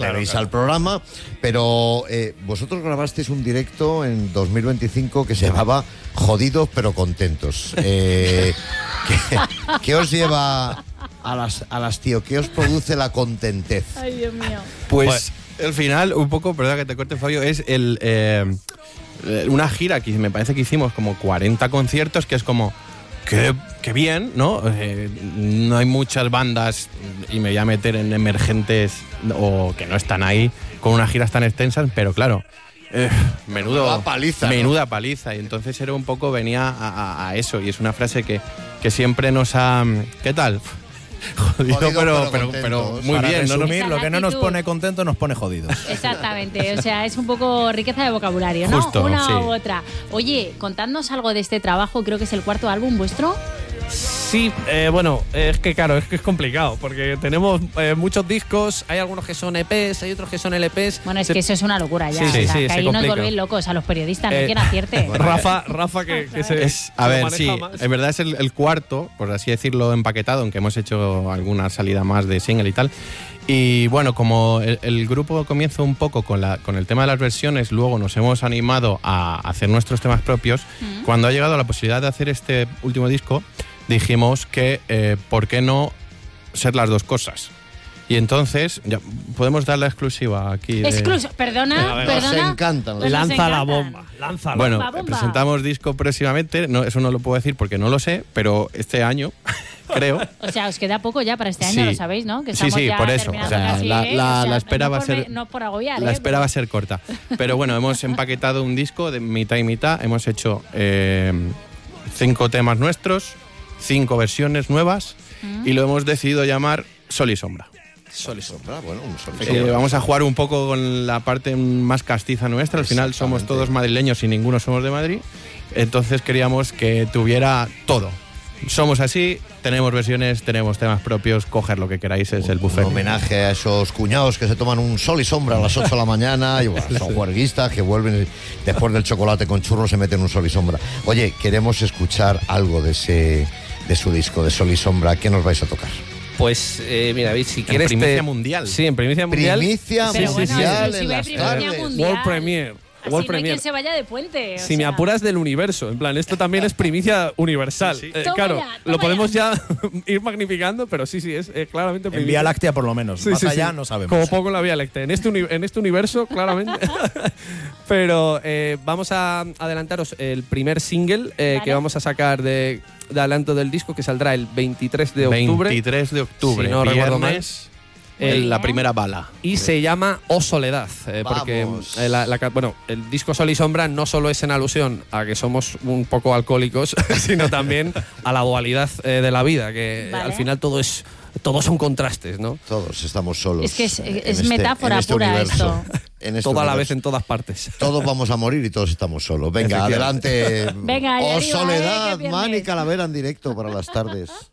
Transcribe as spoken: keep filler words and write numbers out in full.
claro, veis claro. al programa, pero eh, vosotros grabasteis un directo en dos mil veinticinco que se llamaba Jodidos pero contentos. Eh, ¿qué, qué os lleva a las, a las tío? ¿Qué os produce la contentez? Ay, Dios mío. Pues el final, un poco, perdón que te corte, Fabio, es el eh, una gira que me parece que hicimos como cuarenta conciertos, que es como, qué, qué bien, ¿no? Eh, no hay muchas bandas, y me voy a meter en emergentes o que no están ahí con unas giras tan extensas, pero claro, eh, menudo, Menuda paliza, ¿no? menuda paliza. Y entonces era un poco, venía a, a, a eso, y es una frase que, que siempre nos ha... ¿Qué tal? Jodido, Jodido, pero, pero pero, contentos. pero muy Para bien, ¿no? resumir, Esa lo que no nos actitud. pone contentos nos pone jodidos. Exactamente, o sea, es un poco riqueza de vocabulario, ¿no? Justo, Una sí. u otra. Oye, contadnos algo de este trabajo, creo que es el cuarto álbum vuestro. Sí, eh, bueno, es que claro, es que es complicado, porque tenemos eh, muchos discos, hay algunos que son E Pes, hay otros que son L Pes. Bueno, es Se- que eso es una locura ya. Sí, sí, o sea, sí, que se ahí nos complica. volvéis locos a los periodistas, no hay Eh, quien acierte. Rafa, Rafa que, que se, Es, a se lo ver, maneja sí, más. en verdad es el, el cuarto, por así decirlo, empaquetado, aunque hemos hecho alguna salida más de single y tal. Y bueno, como el, el grupo comienza un poco con, la, con el tema de las versiones, luego nos hemos animado a hacer nuestros temas propios. Mm. Cuando ha llegado la posibilidad de hacer este último disco, dijimos que eh, ¿por qué no ser las dos cosas? Y entonces, ya, podemos dar la exclusiva aquí. de- Excluso, perdona, Venga, venga. perdona. Nos encantan. Pues nos Lanza la encantan. bomba, lanza la Bueno, Bomba, bomba. presentamos disco próximamente, no, eso no lo puedo decir porque no lo sé, pero este año, creo. O sea, os queda poco ya para este año, Sí. lo sabéis, ¿no? Que Sí, estamos sí, ya por eso. terminando O sea, casi, la- ¿eh? la- O sea, la espera no va a por ser- me- No por agobiar, La ¿eh? espera va a ser corta. Pero bueno, hemos empaquetado un disco de mitad y mitad. Hemos hecho eh, cinco temas nuestros, cinco versiones nuevas, Mm. y lo hemos decidido llamar Sol y Sombra. Sol y sombra, bueno, un sol y Eh, sombra. vamos a jugar un poco con la parte más castiza nuestra. Al final somos Exactamente. todos madrileños y ninguno somos de Madrid. Entonces queríamos que tuviera todo. Somos así, tenemos versiones, tenemos temas propios, coger lo que queráis, es el buffet. Un homenaje a esos cuñados que se toman un sol y sombra a las ocho de la mañana y bueno, son juerguistas que vuelven y después del chocolate con churros se meten un sol y sombra. Oye, queremos escuchar algo de ese de su disco de Sol y Sombra. ¿Qué nos vais a tocar? Pues eh, mira, David, si quieres primicia te- mundial. Sí, en primicia mundial. Primicia Pero sí, bueno, sí, mundial exclusiva en de las primicia tardes. mundial. World Premiere. Así World no hay Premiere. quien se vaya de puente. o Si me sea. apuras del universo, en plan, esto también es primicia universal. Sí, sí. Eh, Toma claro, ya, toma lo podemos ya. ya ir magnificando, pero sí, sí, es eh, claramente En primicia. Vía Láctea por lo menos. Sí, Más sí, allá sí. no sabemos. Como poco en la Vía Láctea. En este, uni- en este universo, claramente. Pero eh, vamos a adelantaros el primer single eh, Vale. que vamos a sacar de, de adelanto del disco, que saldrá el veintitrés de octubre. veintitrés de octubre, Si no recuerdo mal. viernes, Muy el- bien. la primera bala. Y se llama O Soledad, eh, porque Vamos. eh, la- la ca- bueno, el disco Sol y Sombra no solo es en alusión a que somos un poco alcohólicos, sino también a la dualidad eh, de la vida, que Vale. al final todo es todos son contrastes, ¿no? Todos estamos solos. Es que es- en es este- metáfora en este pura universo. esto. En este Todo a la universo. vez en todas partes. Todos vamos a morir y todos estamos solos. Venga, Efectivamente. adelante. Venga, ahí Oh, arriba, eh, Soledad, que pierdes. Mani Calavera en directo para las tardes.